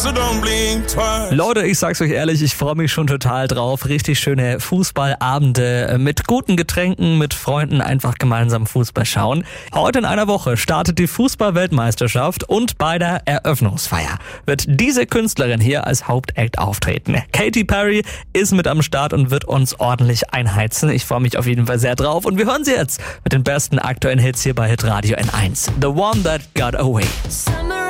so don't blink twice. Leute, ich sag's euch ehrlich, ich freue mich schon total drauf. Richtig schöne Fußballabende mit guten Getränken, mit Freunden einfach gemeinsam Fußball schauen. Heute in einer Woche startet die Fußball-Weltmeisterschaft und bei der Eröffnungsfeier wird diese Künstlerin hier als Hauptact auftreten. Katy Perry ist mit am Start und wird uns ordentlich einheizen. Ich freue mich auf jeden Fall sehr drauf und wir hören sie jetzt mit den besten aktuellen Hits hier bei Hitradio N1. The One That Got Away.